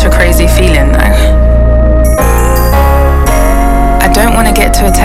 such a crazy feeling though. I don't want to get to a